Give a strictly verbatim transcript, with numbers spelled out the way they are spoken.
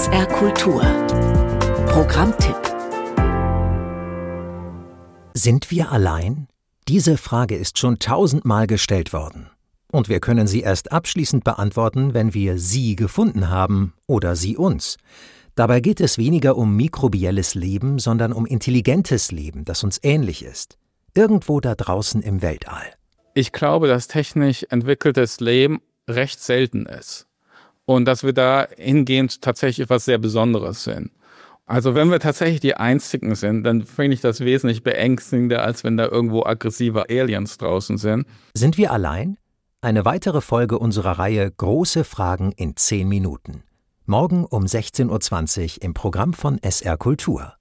R Kultur Programmtipp. Sind wir allein? Diese Frage ist schon tausendmal gestellt worden. Und wir können sie erst abschließend beantworten, wenn wir sie gefunden haben oder sie uns. Dabei geht es weniger um mikrobielles Leben, sondern um intelligentes Leben, das uns ähnlich ist. Irgendwo da draußen im Weltall. Ich glaube, dass technisch entwickeltes Leben recht selten ist. Und dass wir da hingehend tatsächlich etwas sehr Besonderes sind. Also wenn wir tatsächlich die Einzigen sind, dann finde ich das wesentlich beängstigender, als wenn da irgendwo aggressive Aliens draußen sind. Sind wir allein? Eine weitere Folge unserer Reihe Große Fragen in zehn Minuten. Morgen um sechzehn Uhr zwanzig im Programm von S R Kultur.